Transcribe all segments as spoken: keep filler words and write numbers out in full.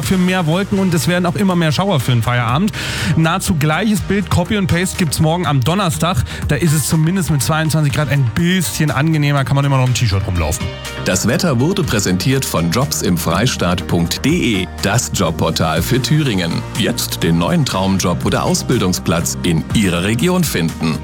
für mehr Wolken und es werden auch immer mehr Schauer für den Feierabend. Nahezu gleiches Bild, Copy und Paste gibt's morgen am Donnerstag. Da ist es zumindest mit zweiundzwanzig Grad ein bisschen angenehmer, kann man immer noch im T-Shirt rumlaufen. Das Wetter wurde präsentiert von jobs im freistaat punkt de, das Jobportal für Thüringen. Jetzt den neuen Traumjob oder Ausbildungsplatz in Ihrer Region finden.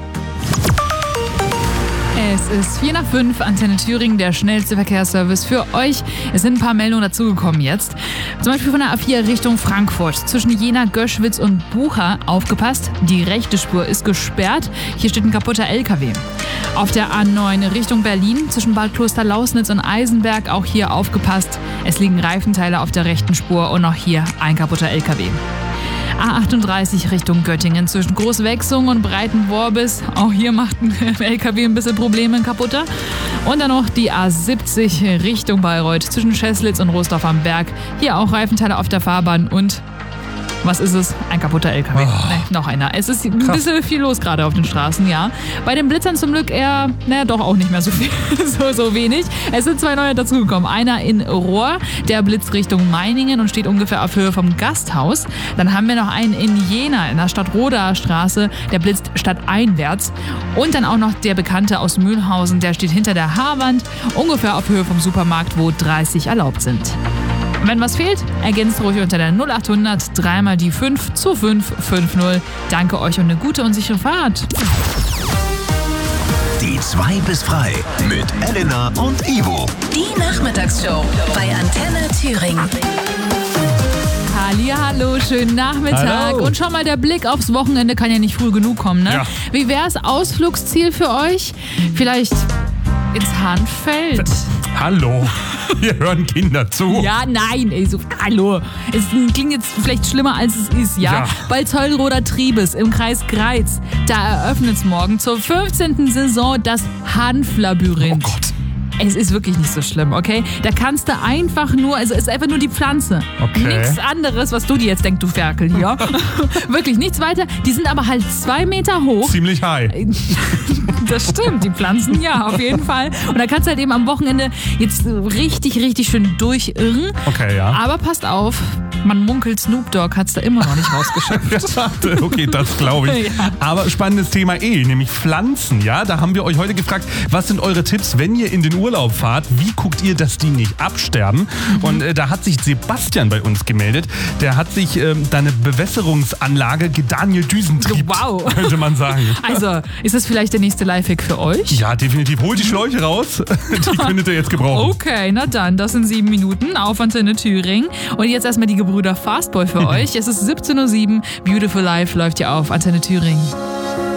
Es ist vier nach fünf, Antenne Thüringen, der schnellste Verkehrsservice für euch. Es sind ein paar Meldungen dazugekommen jetzt. Zum Beispiel von der A vier Richtung Frankfurt. Zwischen Jena, Göschwitz und Bucha. Aufgepasst, die rechte Spur ist gesperrt. Hier steht ein kaputter L K W. Auf der A neun Richtung Berlin, zwischen Bad Kloster-Lausnitz und Eisenberg. Auch hier aufgepasst. Es liegen Reifenteile auf der rechten Spur und auch hier ein kaputter L K W. A achtunddreißig Richtung Göttingen zwischen Großwechsung und Breitenworbis. Auch hier macht ein L K W ein bisschen Probleme kaputter. Und dann noch die A siebzig Richtung Bayreuth zwischen Scheslitz und Rostorf am Berg. Hier auch Reifenteile auf der Fahrbahn und... Was ist es? Ein kaputter L K W. Oh. Nee, noch einer. Es ist ein Krass. bisschen viel los gerade auf den Straßen, ja. Bei den Blitzern zum Glück eher, naja, doch auch nicht mehr so viel, so, so wenig. Es sind zwei neue dazugekommen. Einer in Rohr, der blitzt Richtung Meiningen und steht ungefähr auf Höhe vom Gasthaus. Dann haben wir noch einen in Jena, in der Stadtroder Straße, der blitzt stadteinwärts. Und dann auch noch der Bekannte aus Mühlhausen, der steht hinter der Haarwand, ungefähr auf Höhe vom Supermarkt, wo dreißig erlaubt sind. Wenn was fehlt, ergänzt ruhig unter der null achthundert dreimal die fünf zu fünf fünf null. Danke euch und eine gute und sichere Fahrt. Die zwei bis frei mit Elena und Ivo. Die Nachmittagsshow bei Antenne Thüringen. Hallihallo, schönen Nachmittag. Hallo. Und schon mal der Blick aufs Wochenende kann ja nicht früh genug kommen, ne? Ja. Wie wär's, Ausflugsziel für euch? Vielleicht ins Hahnfeld? Hallo, hier hören Kinder zu. Ja, nein, ey, so, hallo. Es klingt jetzt vielleicht schlimmer, als es ist, ja? Ja. Bei Zollroder Triebes im Kreis Greiz, da eröffnet es morgen zur fünfzehnten Saison das Hanflabyrinth. Oh Gott. Es ist wirklich nicht so schlimm, okay? Da kannst du einfach nur, also es ist einfach nur die Pflanze. Okay. Nichts anderes, was du dir jetzt denkst, du Ferkel hier. Wirklich nichts weiter. Die sind aber halt zwei Meter hoch. Ziemlich high. Das stimmt, die Pflanzen, ja, auf jeden Fall. Und da kannst du halt eben am Wochenende jetzt richtig, richtig schön durchirren. Okay, ja. Aber passt auf, man munkelt, Snoop Dogg hat es da immer noch nicht rausgeschafft. Okay, das glaube ich. Ja. Aber spannendes Thema eh, nämlich Pflanzen, ja. Da haben wir euch heute gefragt, was sind eure Tipps, wenn ihr in den Urlaub fahrt? Wie guckt ihr, dass die nicht absterben? Mhm. Und äh, da hat sich Sebastian bei uns gemeldet. Der hat sich ähm, da eine Bewässerungsanlage Daniel Düsentrieb, Wow. könnte man sagen. Also, ist das vielleicht der nächste Lifehack für euch? Ja, definitiv. Holt die Schläuche raus. Die könntet ihr jetzt gebrauchen. Okay, na dann, das sind sieben Minuten auf Antenne Thüringen. Und jetzt erstmal die Gebrüder Fastboy für euch. Es ist siebzehn Uhr sieben. Beautiful Life läuft ja auf Antenne Thüringen.